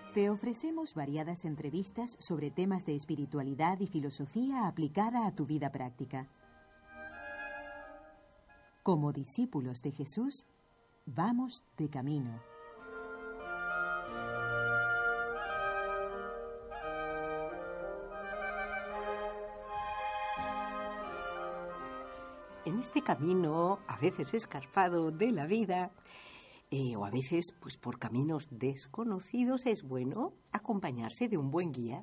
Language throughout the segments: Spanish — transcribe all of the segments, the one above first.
Te ofrecemos variadas entrevistas sobre temas de espiritualidad y filosofía aplicada a tu vida práctica. Como discípulos de Jesús, vamos de camino. En este camino, a veces escarpado de la vida, o a veces pues por caminos desconocidos, es bueno acompañarse de un buen guía.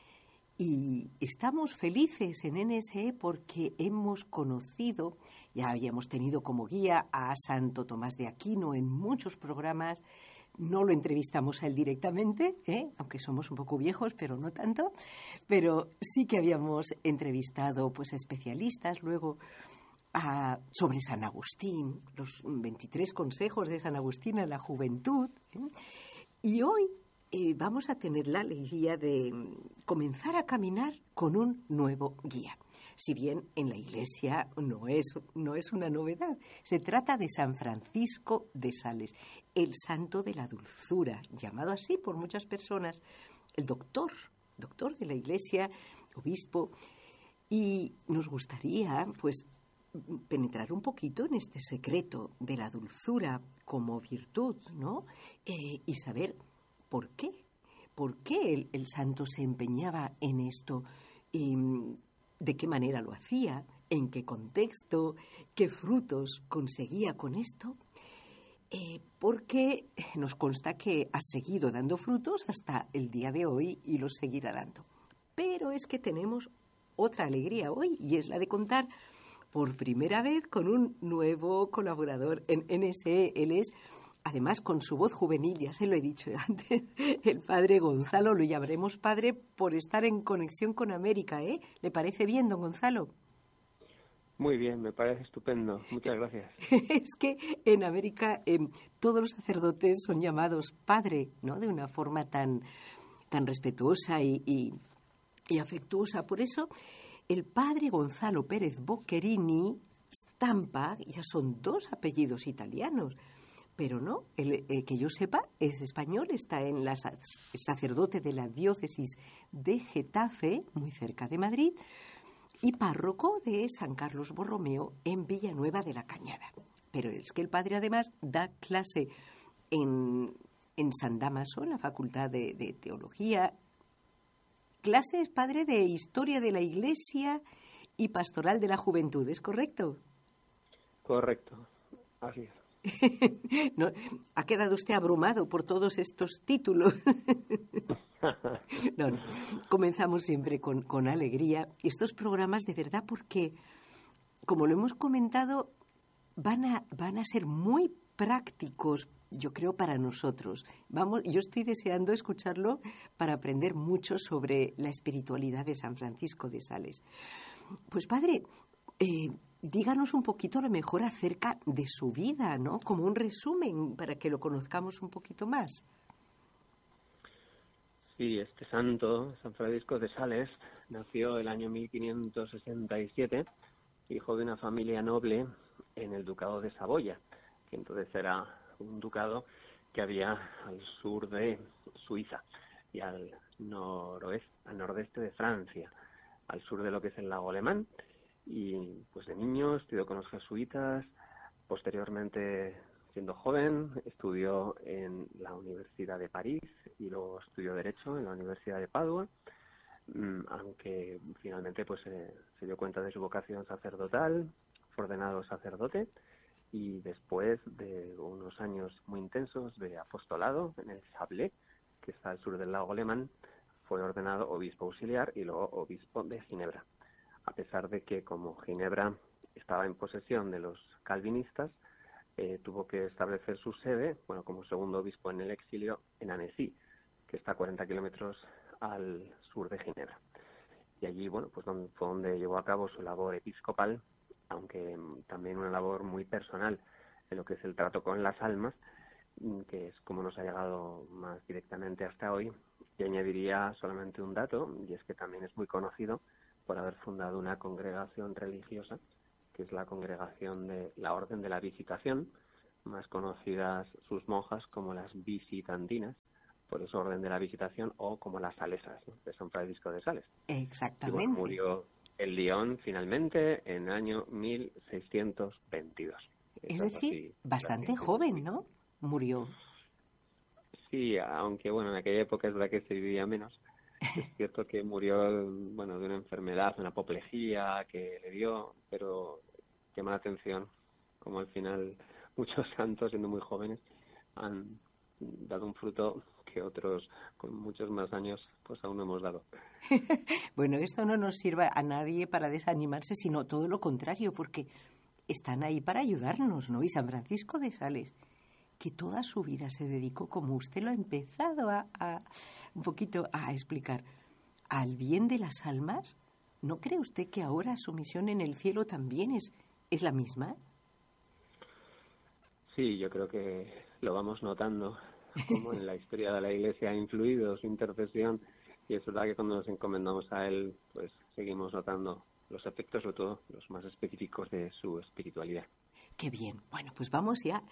Y estamos felices en NSE porque hemos conocido, ya habíamos tenido como guía a Santo Tomás de Aquino en muchos programas. No lo entrevistamos a él directamente, aunque somos un poco viejos, pero no tanto. Pero sí que habíamos entrevistado pues a especialistas, luego sobre San Agustín, los 23 consejos de San Agustín a la juventud. Y hoy vamos a tener la alegría de comenzar a caminar con un nuevo guía. Si bien en la Iglesia no es una novedad, se trata de San Francisco de Sales, el santo de la dulzura, llamado así por muchas personas, el doctor de la Iglesia, obispo. Y nos gustaría, pues, penetrar un poquito en este secreto de la dulzura como virtud, ¿no? Y saber por qué el santo se empeñaba en esto, de qué manera lo hacía, en qué contexto, qué frutos conseguía con esto, porque nos consta que ha seguido dando frutos hasta el día de hoy y los seguirá dando. Pero es que tenemos otra alegría hoy, y es la de contar por primera vez con un nuevo colaborador en NSE. Él es, además, con su voz juvenil, ya se lo he dicho antes, el padre Gonzalo. Lo llamaremos padre por estar en conexión con América, ¿eh? ¿Le parece bien, don Gonzalo? Muy bien, me parece estupendo. Muchas gracias. Es que en América todos los sacerdotes son llamados padre, ¿no? De una forma tan respetuosa y afectuosa. Por eso, el padre Gonzalo Pérez Boccherini Stampa ya son dos apellidos italianos, pero no, que yo sepa, es español, está en sacerdote de la diócesis de Getafe, muy cerca de Madrid, y párroco de San Carlos Borromeo en Villanueva de la Cañada. Pero es que el padre además da clase en San Dámaso, en la Facultad de Teología. Clases, padre, de Historia de la Iglesia y Pastoral de la Juventud, ¿es correcto? Correcto, así es. No, ¿ha quedado usted abrumado por todos estos títulos? No, comenzamos siempre con alegría. Estos programas, de verdad, porque, como lo hemos comentado, van a ser muy prácticos, yo creo, para nosotros. Yo estoy deseando escucharlo para aprender mucho sobre la espiritualidad de San Francisco de Sales. Pues, padre, díganos un poquito a lo mejor acerca de su vida, ¿no? Como un resumen para que lo conozcamos un poquito más. Sí, este santo, San Francisco de Sales, nació el año 1567, hijo de una familia noble en el ducado de Saboya, que entonces era un ducado que había al sur de Suiza y al nordeste de Francia, al sur de lo que es el lago Alemán. Y pues de niño estudió con los jesuitas, posteriormente, siendo joven, estudió en la Universidad de París y luego estudió Derecho en la Universidad de Padua, aunque finalmente pues se dio cuenta de su vocación sacerdotal, fue ordenado sacerdote y después de unos años muy intensos de apostolado en el Chablais, que está al sur del lago Alemán, fue ordenado obispo auxiliar y luego obispo de Ginebra. A pesar de que, como Ginebra estaba en posesión de los calvinistas, tuvo que establecer su sede, como segundo obispo en el exilio, en Annecy, que está a 40 kilómetros al sur de Ginebra. Y allí, pues fue donde llevó a cabo su labor episcopal, aunque también una labor muy personal en lo que es el trato con las almas, que es como nos ha llegado más directamente hasta hoy. Y añadiría solamente un dato, y es que también es muy conocido por haber fundado una congregación religiosa, que es la congregación de la Orden de la Visitación, más conocidas sus monjas como las visitantinas, por ese orden de la Visitación, o como las Salesas, ¿no?, de San Francisco de Sales. Exactamente. Y bueno, murió en Lyon finalmente en el año 1622. Es decir, bastante joven, ¿no? Murió. Sí, aunque bueno, en aquella época es verdad que se vivía menos. Es cierto que murió, bueno, de una enfermedad, una apoplejía que le dio, pero llama la atención como al final muchos santos, siendo muy jóvenes, han dado un fruto que otros con muchos más años pues aún no hemos dado. Bueno, esto no nos sirve a nadie para desanimarse, sino todo lo contrario, porque están ahí para ayudarnos, ¿no? Y San Francisco de Sales, que toda su vida se dedicó, como usted lo ha empezado un poquito a explicar, al bien de las almas. ¿No cree usted que ahora su misión en el cielo también es la misma? Sí, yo creo que lo vamos notando, como en la historia de la Iglesia ha influido su intercesión, y es verdad que cuando nos encomendamos a Él, pues seguimos notando los efectos, sobre todo los más específicos de su espiritualidad. Qué bien. Bueno, pues vamos ya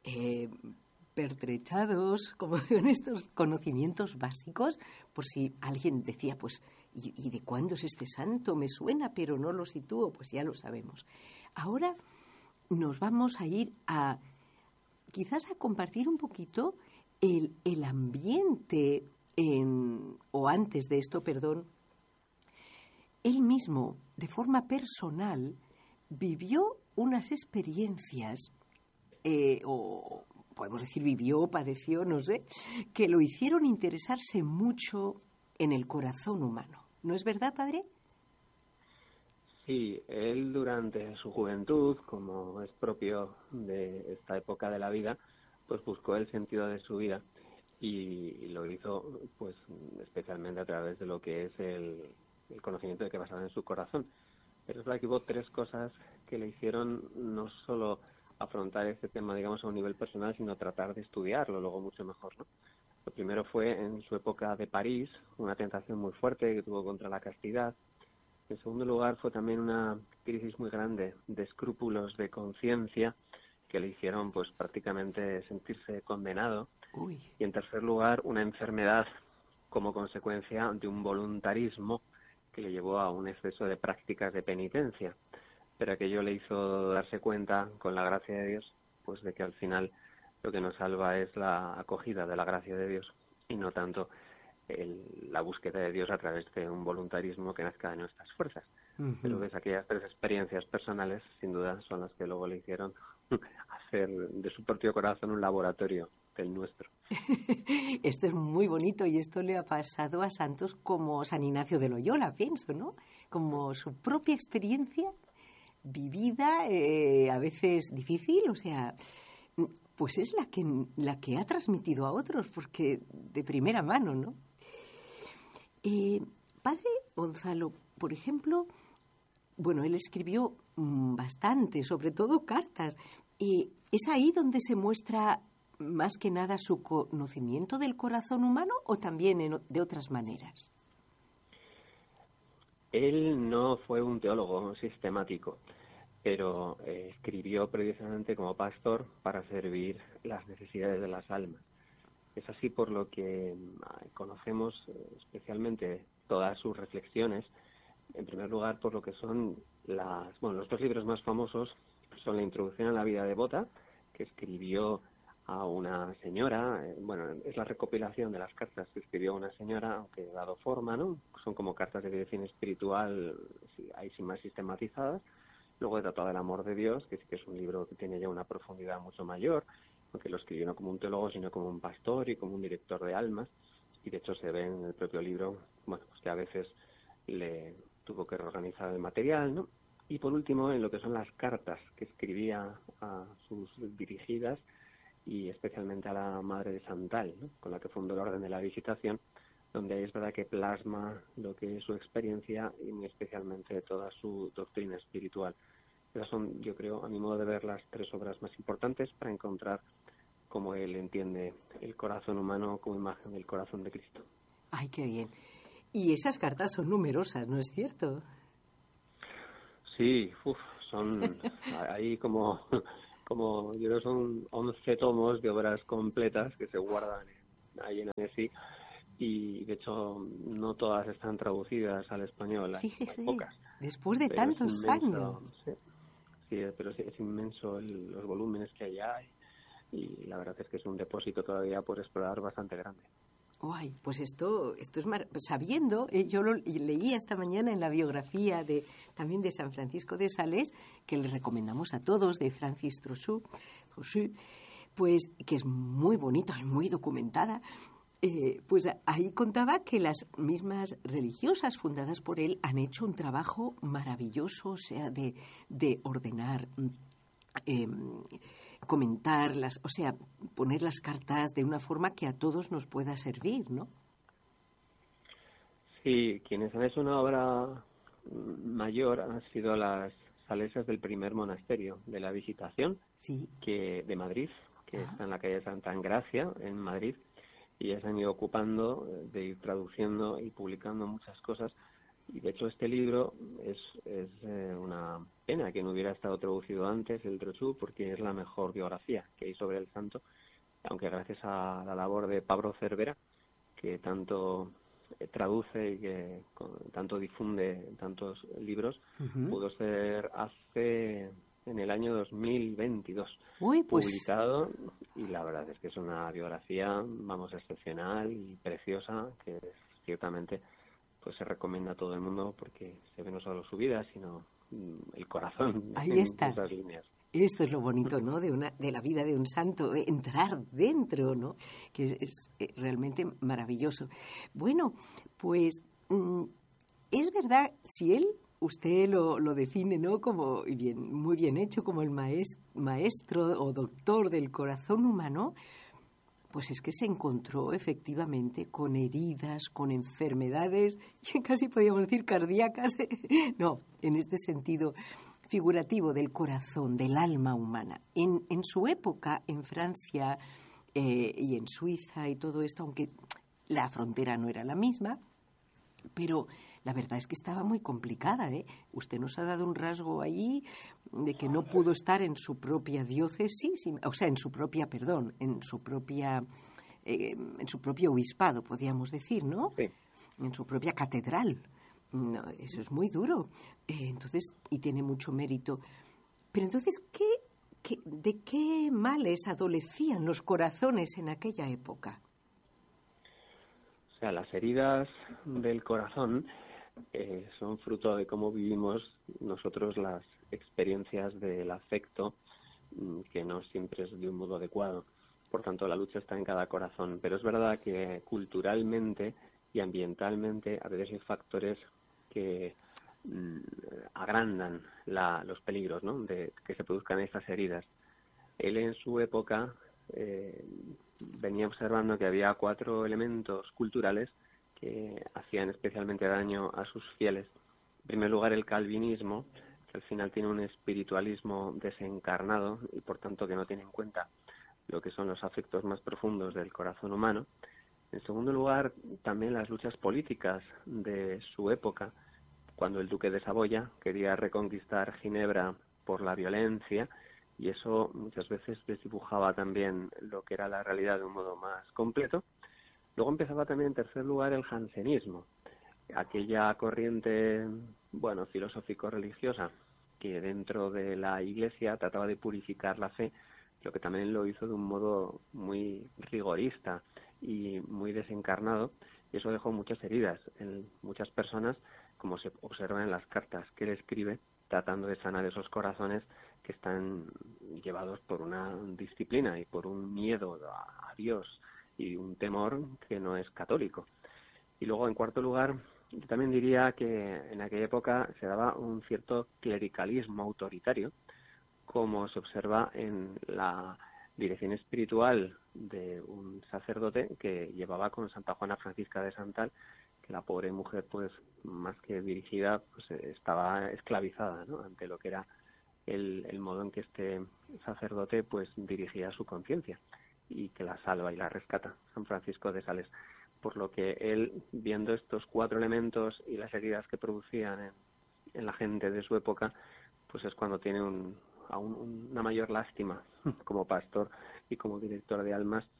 pertrechados como en estos conocimientos básicos, por si alguien decía, pues, ¿y de cuándo es este santo? Me suena, pero no lo sitúo, pues ya lo sabemos. Ahora nos vamos a ir quizás a compartir un poquito el ambiente, o antes de esto, perdón, él mismo, de forma personal, vivió unas experiencias, o podemos decir vivió, padeció, no sé, que lo hicieron interesarse mucho en el corazón humano. ¿No es verdad, padre? Sí, él durante su juventud, como es propio de esta época de la vida, pues buscó el sentido de su vida y lo hizo pues especialmente a través de lo que es el conocimiento de que basaba en su corazón. Pero es verdad que hubo tres cosas que le hicieron no solo afrontar este tema, digamos, a un nivel personal, sino tratar de estudiarlo luego mucho mejor, ¿no? Lo primero fue en su época de París, una tentación muy fuerte que tuvo contra la castidad. En segundo lugar, fue también una crisis muy grande de escrúpulos de conciencia que le hicieron pues prácticamente sentirse condenado. Uy. Y en tercer lugar, una enfermedad como consecuencia de un voluntarismo que le llevó a un exceso de prácticas de penitencia. Pero aquello le hizo darse cuenta, con la gracia de Dios, pues de que al final lo que nos salva es la acogida de la gracia de Dios y no tanto la búsqueda de Dios a través de un voluntarismo que nazca de nuestras fuerzas. Uh-huh. Pero ves, aquellas tres experiencias personales, sin duda, son las que luego le hicieron hacer de su propio corazón un laboratorio del nuestro. Esto es muy bonito y esto le ha pasado a santos como San Ignacio de Loyola, pienso, ¿no? Como su propia experiencia vivida, a veces difícil, o sea, pues es la que ha transmitido a otros, porque de primera mano, ¿no? Padre Gonzalo, por ejemplo, bueno, él escribió bastante, sobre todo cartas. ¿Es ahí donde se muestra más que nada su conocimiento del corazón humano o también de otras maneras? Él no fue un teólogo sistemático, pero escribió precisamente como pastor para servir las necesidades de las almas. Es así por lo que conocemos especialmente todas sus reflexiones, en primer lugar por lo que son los dos libros más famosos son La Introducción a la vida devota, que escribió a una señora, es la recopilación de las cartas que escribió una señora, aunque dado forma, ¿no? Son como cartas de dirección espiritual, ahí sí más sistematizadas. Luego he tratado del amor de Dios, que sí que es un libro que tiene ya una profundidad mucho mayor, aunque lo escribió no como un teólogo, sino como un pastor y como un director de almas, y de hecho se ve en el propio libro, pues que a veces le tuvo que reorganizar el material, ¿no? Y por último, en lo que son las cartas que escribía a sus dirigidas, y especialmente a la Madre de Santal, ¿no?, con la que fundó el Orden de la Visitación, donde ahí es verdad que plasma lo que es su experiencia y muy especialmente toda su doctrina espiritual. Esas son, yo creo, a mi modo de ver, las tres obras más importantes para encontrar cómo él entiende el corazón humano como imagen del corazón de Cristo. ¡Ay, qué bien! Y esas cartas son numerosas, ¿no es cierto? Sí, son ahí como yo creo son 11 tomos de obras completas que se guardan ahí en Annecy, y de hecho no todas están traducidas al español, hay Fíjese, pocas. después de Pero tantos años. Sí, pero es inmenso los volúmenes que hay y la verdad es que es un depósito todavía por explorar bastante grande. Guay, pues esto es sabiendo, yo lo leí esta mañana en la biografía también de San Francisco de Sales, que le recomendamos a todos, de Francis Trochu, pues que es muy bonita y muy documentada. Pues ahí contaba que las mismas religiosas fundadas por él han hecho un trabajo maravilloso, o sea, de ordenar, comentarlas, o sea, poner las cartas de una forma que a todos nos pueda servir, ¿no? Sí, quienes han hecho una obra mayor han sido las salesas del primer monasterio de la Visitación, Sí. de Madrid, que está en la calle Santa Engracia, en Madrid, y ya se han ido ocupando de ir traduciendo y publicando muchas cosas. Y de hecho este libro es una pena que no hubiera estado traducido antes, el Trochu, porque es la mejor biografía que hay sobre el santo, aunque gracias a la labor de Pablo Cervera, que tanto traduce y que tanto difunde tantos libros, pudo ser en el año 2022 Uy, pues, publicado, y la verdad es que es una biografía, vamos, excepcional y preciosa, que ciertamente pues se recomienda a todo el mundo porque se ve no solo su vida, sino el corazón. Ahí está. Esas líneas. Esto es lo bonito, ¿no? De la vida de un santo, entrar dentro, ¿no? Que es realmente maravilloso. Bueno, pues es verdad, si usted lo define, ¿no? Como muy bien hecho, como el maestro o doctor del corazón humano, pues es que se encontró efectivamente con heridas, con enfermedades, casi podríamos decir cardíacas, no, en este sentido figurativo del corazón, del alma humana. En su época, en Francia y en Suiza y todo esto, aunque la frontera no era la misma, pero la verdad es que estaba muy complicada, ¿eh? Usted nos ha dado un rasgo allí de que no pudo estar en su propia diócesis, o sea, en su propio obispado, podríamos decir, ¿no? Sí. En su propia catedral. No, eso es muy duro. Entonces, y tiene mucho mérito. Pero entonces, ¿de qué males adolecían los corazones en aquella época? O sea, las heridas del corazón son fruto de cómo vivimos nosotros las experiencias del afecto, que no siempre es de un modo adecuado. Por tanto, la lucha está en cada corazón. Pero es verdad que culturalmente y ambientalmente a veces hay factores que agrandan los peligros, ¿no?, de que se produzcan estas heridas. Él en su época venía observando que había 4 elementos culturales que hacían especialmente daño a sus fieles. En primer lugar, el calvinismo, que al final tiene un espiritualismo desencarnado y por tanto que no tiene en cuenta lo que son los afectos más profundos del corazón humano. En segundo lugar, también las luchas políticas de su época, cuando el duque de Saboya quería reconquistar Ginebra por la violencia, y eso muchas veces desdibujaba también lo que era la realidad de un modo más completo. Luego empezaba también, en tercer lugar, el jansenismo, aquella corriente, filosófico-religiosa que dentro de la Iglesia trataba de purificar la fe, lo que también lo hizo de un modo muy rigorista y muy desencarnado, y eso dejó muchas heridas en muchas personas, como se observa en las cartas que él escribe, tratando de sanar esos corazones que están llevados por una disciplina y por un miedo a Dios y un temor que no es católico. Y luego, en cuarto lugar, yo también diría que en aquella época se daba un cierto clericalismo autoritario, como se observa en la dirección espiritual de un sacerdote que llevaba con Santa Juana Francisca de Santal, que la pobre mujer, pues más que dirigida, pues estaba esclavizada, ¿no?, ante lo que era el modo en que este sacerdote pues dirigía su conciencia y que la salva y la rescata, San Francisco de Sales. Por lo que él, viendo estos 4 elementos y las heridas que producían en la gente de su época, pues es cuando tiene una mayor lástima como pastor y como director de almas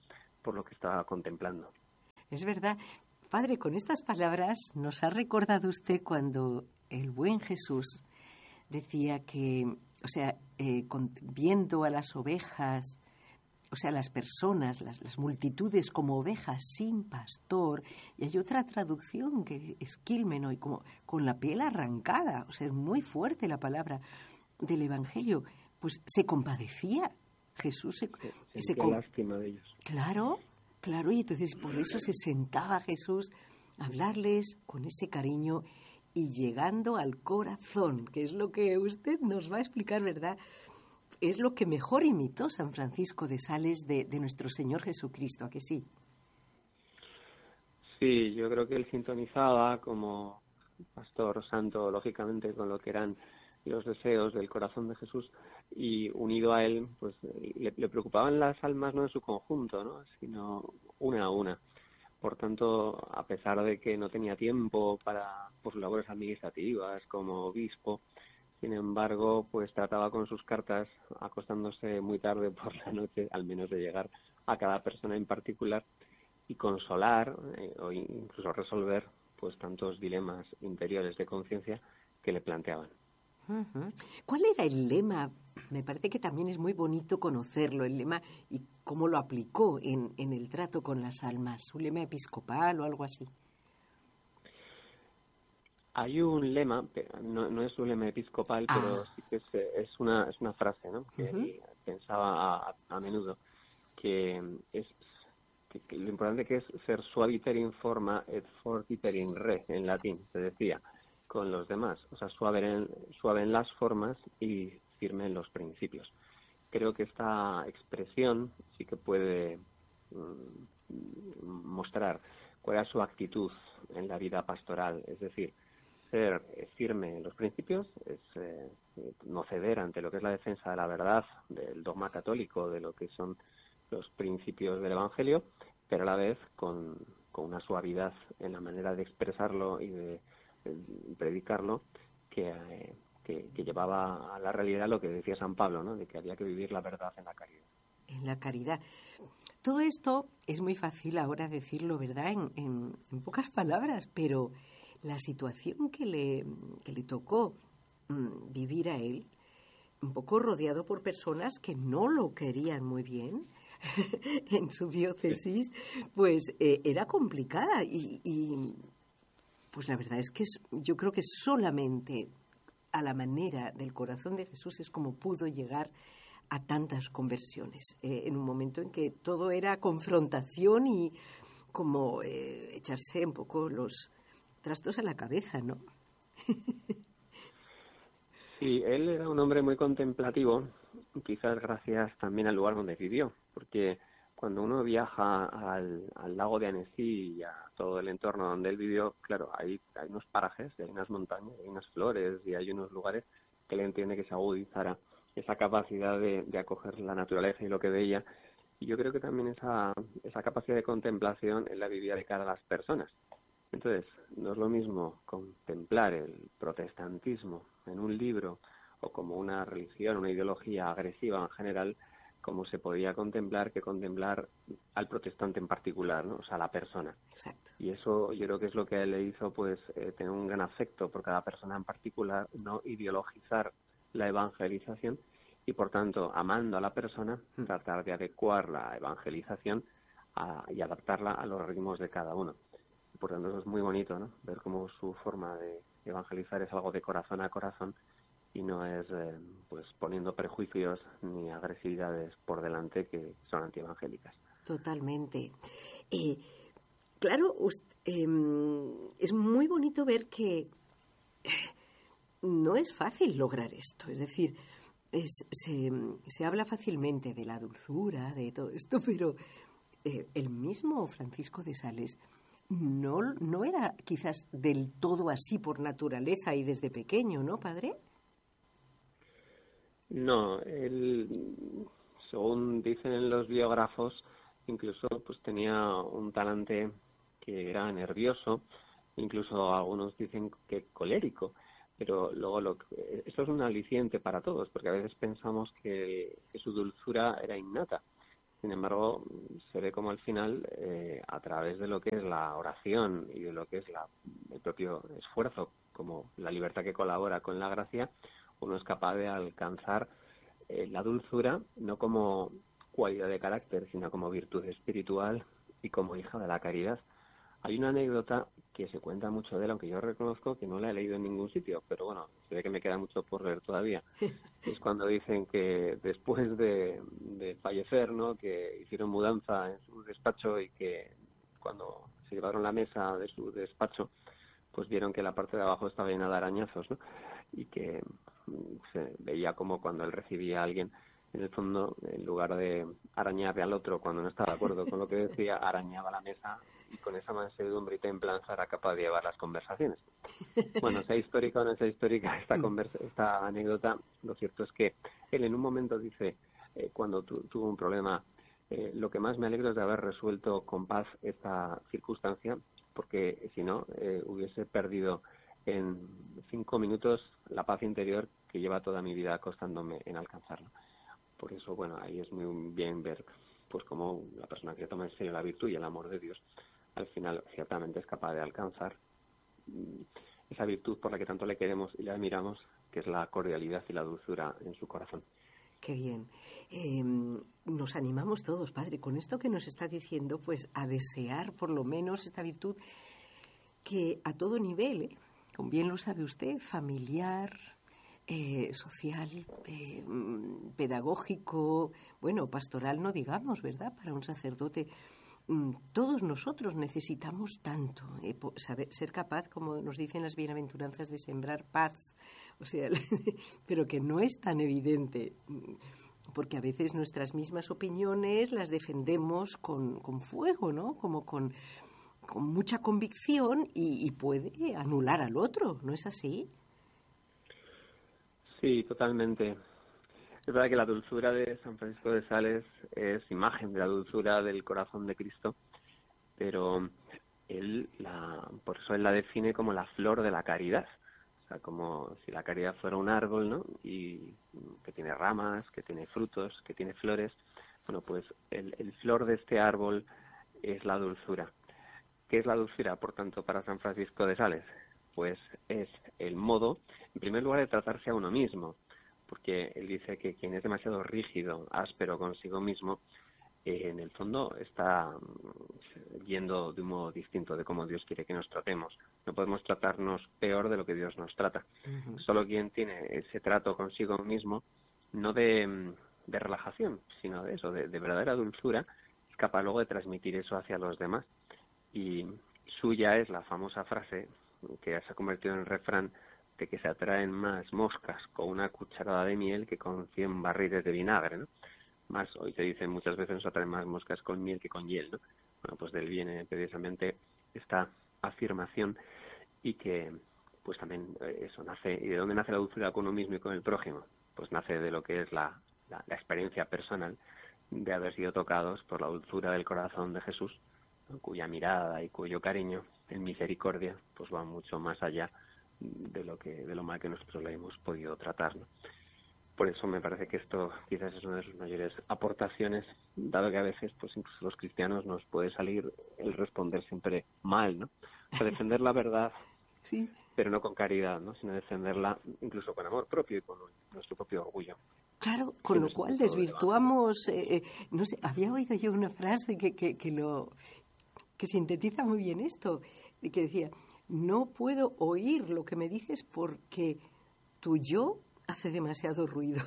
por lo que estaba contemplando. Es verdad. Padre, con estas palabras nos ha recordado usted cuando el buen Jesús decía que, o sea, viendo a las ovejas, o sea, las personas, las multitudes como ovejas sin pastor, y hay otra traducción que es quilmeno, y como con la piel arrancada, o sea, es muy fuerte la palabra del Evangelio, pues se compadecía. Jesús sentía lástima de ellos. Claro, y entonces por eso se sentaba Jesús a hablarles con ese cariño y llegando al corazón, que es lo que usted nos va a explicar, ¿verdad? Es lo que mejor imitó San Francisco de Sales de nuestro Señor Jesucristo, ¿a que sí? Sí, yo creo que él sintonizaba como pastor santo, lógicamente, con lo que eran los deseos del corazón de Jesús, y unido a él, pues le preocupaban las almas no en su conjunto, ¿no?, sino una a una. Por tanto, a pesar de que no tenía tiempo para pues labores administrativas como obispo, sin embargo, pues trataba con sus cartas, acostándose muy tarde por la noche, al menos de llegar a cada persona en particular y consolar o incluso resolver pues tantos dilemas interiores de conciencia que le planteaban. Uh-huh. ¿Cuál era el lema? Me parece que también es muy bonito conocerlo, el lema, y cómo lo aplicó en el trato con las almas. ¿Un lema episcopal o algo así? Hay un lema, no es un lema episcopal, pero sí que es una frase, ¿no?, que él pensaba a menudo, que es que lo importante que es ser suaviter in forma et fortiter in re, en latín, se decía, con los demás, o sea, suave en las formas y firme en los principios. Creo que esta expresión sí que puede mostrar cuál era su actitud en la vida pastoral, es decir, ser firme en los principios, es no ceder ante lo que es la defensa de la verdad, del dogma católico, de lo que son los principios del Evangelio, pero a la vez con una suavidad en la manera de expresarlo y de predicarlo que llevaba a la realidad lo que decía San Pablo, ¿no?, de que había que vivir la verdad en la caridad. En la caridad. Todo esto es muy fácil ahora decirlo, ¿verdad?, en pocas palabras, pero la situación que le tocó vivir a él, un poco rodeado por personas que no lo querían muy bien en su diócesis, pues era complicada y pues la verdad es que yo creo que solamente a la manera del corazón de Jesús es como pudo llegar a tantas conversiones, en un momento en que todo era confrontación y como echarse un poco los trastos a la cabeza, ¿no? Sí, él era un hombre muy contemplativo, quizás gracias también al lugar donde vivió, porque cuando uno viaja al lago de Annecy y a todo el entorno donde él vivió, claro, hay unos parajes, hay unas montañas, hay unas flores y hay unos lugares que él entiende que se agudizara esa capacidad de acoger la naturaleza y lo que veía. Y yo creo que también esa capacidad de contemplación él la vivía de cara a las personas. Entonces, no es lo mismo contemplar el protestantismo en un libro o como una religión, una ideología agresiva en general, como se podía contemplar que contemplar al protestante en particular, ¿no?, o sea, la persona. Exacto. Y eso yo creo que es lo que a él le hizo pues tener un gran afecto por cada persona en particular, no ideologizar la evangelización y, por tanto, amando a la persona, tratar de adecuar la evangelización y adaptarla a los ritmos de cada uno. Por tanto, eso es muy bonito, ¿no?, ver cómo su forma de evangelizar es algo de corazón a corazón y no es pues poniendo prejuicios ni agresividades por delante que son antievangélicas. Totalmente. Claro, es muy bonito ver que no es fácil lograr esto. Es decir, se habla fácilmente de la dulzura, de todo esto, pero el mismo Francisco de Sales no era quizás del todo así por naturaleza y desde pequeño, ¿no, padre? No, él, según dicen los biógrafos, incluso pues tenía un talante que era nervioso, incluso algunos dicen que colérico, pero luego esto es un aliciente para todos, porque a veces pensamos que su dulzura era innata, Sin embargo, se ve como al final, a través de lo que es la oración y de lo que es el propio esfuerzo, como la libertad que colabora con la gracia, uno es capaz de alcanzar la dulzura, no como cualidad de carácter, sino como virtud espiritual y como hija de la caridad. Hay una anécdota que se cuenta mucho de él, aunque yo reconozco que no la he leído en ningún sitio, pero bueno, se ve que me queda mucho por leer todavía. Es cuando dicen que después de fallecer, ¿no?, que hicieron mudanza en su despacho y que cuando se llevaron la mesa de su despacho, pues vieron que la parte de abajo estaba llena de arañazos, ¿no? Y que se veía como cuando él recibía a alguien, en el fondo, en lugar de arañarle al otro cuando no estaba de acuerdo con lo que decía, arañaba la mesa y con esa mansedumbre y templanza era capaz de llevar las conversaciones. Bueno, sea histórica o no sea histórica esta anécdota, lo cierto es que él en un momento dice, cuando tuvo un problema, lo que más me alegro es de haber resuelto con paz esta circunstancia, porque si no, hubiese perdido en 5 minutos la paz interior que lleva toda mi vida costándome en alcanzarlo. Por eso, bueno, ahí es muy bien ver pues cómo la persona que toma en serio la virtud y el amor de Dios, al final ciertamente es capaz de alcanzar esa virtud por la que tanto le queremos y le admiramos, que es la cordialidad y la dulzura en su corazón. Qué bien. Nos animamos todos, Padre, con esto que nos está diciendo, pues a desear por lo menos esta virtud que a todo nivel, como bien lo sabe usted, familiar, social, pedagógico, bueno, pastoral no digamos, ¿verdad? Para un sacerdote, todos nosotros necesitamos tanto, ser capaz, como nos dicen las bienaventuranzas, de sembrar paz, o sea, pero que no es tan evidente, porque a veces nuestras mismas opiniones las defendemos con fuego, ¿no? Como con mucha convicción y puede anular al otro, ¿no es así? Sí, totalmente. Es verdad que la dulzura de San Francisco de Sales es imagen de la dulzura del corazón de Cristo, pero por eso él la define como la flor de la caridad. O sea, como si la caridad fuera un árbol, ¿no? Y que tiene ramas, que tiene frutos, que tiene flores. Bueno, pues el flor de este árbol es la dulzura. ¿Qué es la dulzura, por tanto, para San Francisco de Sales? Pues es el modo, en primer lugar, de tratarse a uno mismo, porque él dice que quien es demasiado rígido, áspero consigo mismo, en el fondo está yendo de un modo distinto de cómo Dios quiere que nos tratemos. No podemos tratarnos peor de lo que Dios nos trata. Uh-huh. Solo quien tiene ese trato consigo mismo, no de relajación, sino de eso, de verdadera dulzura, es capaz luego de transmitir eso hacia los demás. Y suya es la famosa frase que se ha convertido en el refrán de que se atraen más moscas con una cucharada de miel que con 100 barriles de vinagre, ¿no? Más, hoy se dice muchas veces, nos atraen más moscas con miel que con hiel, ¿no? Bueno, pues de él viene precisamente esta afirmación y que pues también eso nace. ¿Y de dónde nace la dulzura con uno mismo y con el prójimo? Pues nace de lo que es la experiencia personal de haber sido tocados por la dulzura del corazón de Jesús, ¿no? Cuya mirada y cuyo cariño en misericordia pues va mucho más allá de lo mal que nosotros le hemos podido tratar, ¿no? Por eso me parece que esto quizás es una de sus mayores aportaciones, dado que a veces pues incluso los cristianos nos puede salir el responder siempre mal, ¿no? O sea, defender la verdad, sí, pero no con caridad, ¿no? Sino defenderla incluso con amor propio y con nuestro propio orgullo. Claro, con lo cual desvirtuamos, no sé, había oído yo una frase que sintetiza muy bien esto, que decía, no puedo oír lo que me dices porque tu yo hace demasiado ruido.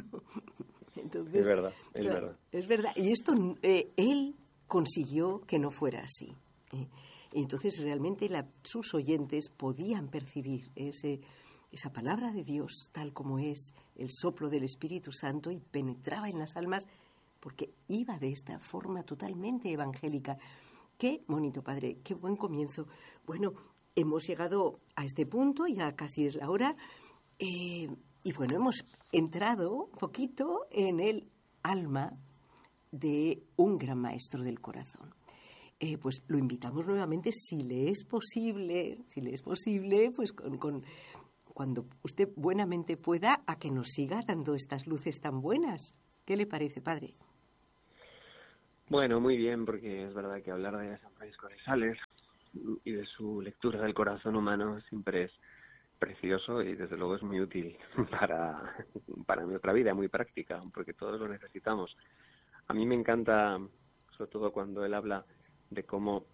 Entonces, es verdad, es claro, verdad. Es verdad, y esto él consiguió que no fuera así. Entonces realmente sus oyentes podían percibir esa palabra de Dios tal como es el soplo del Espíritu Santo y penetraba en las almas porque iba de esta forma totalmente evangélica. Qué bonito, Padre, qué buen comienzo. Bueno, hemos llegado a este punto, ya casi es la hora, y bueno, hemos entrado un poquito en el alma de un gran maestro del corazón. Pues lo invitamos nuevamente, si le es posible, pues cuando usted buenamente pueda, a que nos siga dando estas luces tan buenas. ¿Qué le parece, Padre? Bueno, muy bien, porque es verdad que hablar de San Francisco de Sales y de su lectura del corazón humano siempre es precioso y desde luego es muy útil para nuestra vida, muy práctica, porque todos lo necesitamos. A mí me encanta, sobre todo cuando él habla de cómo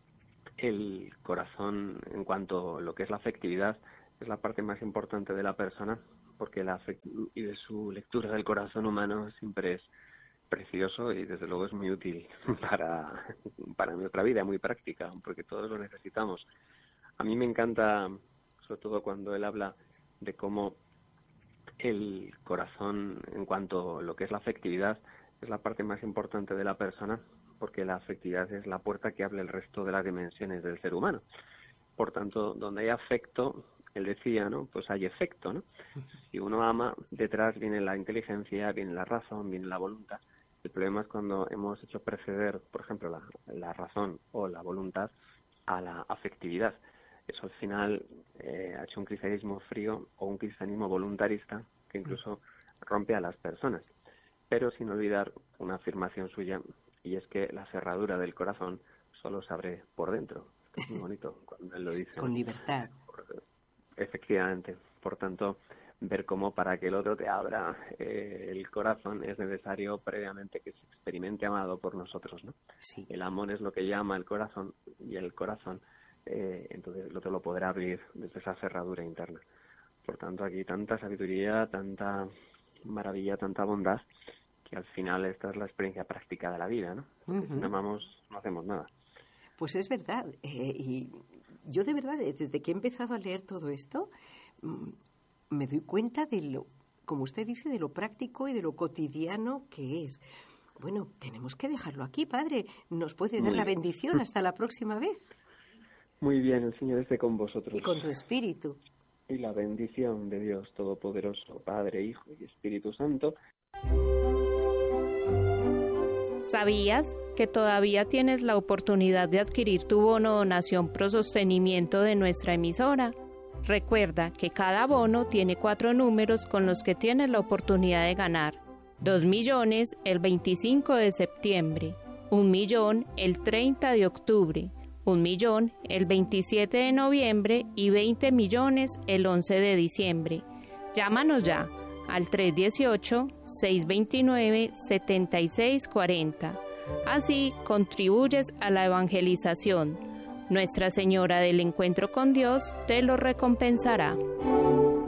el corazón, en cuanto a lo que es la afectividad, es la parte más importante de la persona, porque y de su lectura del corazón humano siempre es precioso y desde luego es muy útil para nuestra vida, muy práctica, porque todos lo necesitamos. A mí me encanta, sobre todo cuando él habla de cómo el corazón, en cuanto a lo que es la afectividad, es la parte más importante de la persona, porque la afectividad es la puerta que abre el resto de las dimensiones del ser humano. Por tanto, donde hay afecto, él decía, ¿no? Pues hay efecto, ¿no? Si uno ama, detrás viene la inteligencia, viene la razón, viene la voluntad. El problema es cuando hemos hecho preceder, por ejemplo, la razón o la voluntad a la afectividad. Eso al final ha hecho un cristianismo frío o un cristianismo voluntarista que incluso rompe a las personas. Pero sin olvidar una afirmación suya, y es que la cerradura del corazón solo se abre por dentro. Es muy bonito cuando él lo dice. Con libertad. Efectivamente. Por tanto, ver cómo para que el otro te abra el corazón es necesario previamente que se experimente amado por nosotros, ¿no? Sí. El amor es lo que llama el corazón y el corazón entonces el otro lo podrá abrir desde esa cerradura interna. Por tanto, aquí tanta sabiduría, tanta maravilla, tanta bondad, que al final esta es la experiencia práctica de la vida, ¿no? Porque si no amamos, no hacemos nada. Pues es verdad. Y yo de verdad, desde que he empezado a leer todo esto, me doy cuenta de lo, como usted dice, de lo práctico y de lo cotidiano que es. Bueno, tenemos que dejarlo aquí, padre. ¿Nos puede dar la bendición hasta la próxima vez? Muy bien, el Señor esté con vosotros. Y con tu espíritu. Y la bendición de Dios Todopoderoso, Padre, Hijo y Espíritu Santo. ¿Sabías que todavía tienes la oportunidad de adquirir tu bono donación pro sostenimiento de nuestra emisora? Recuerda que cada bono tiene 4 números con los que tienes la oportunidad de ganar. 2 millones el 25 de septiembre, 1 millón el 30 de octubre, 1 millón el 27 de noviembre y 20 millones el 11 de diciembre. Llámanos ya al 318-629-7640. Así contribuyes a la evangelización. Nuestra Señora del Encuentro con Dios te lo recompensará.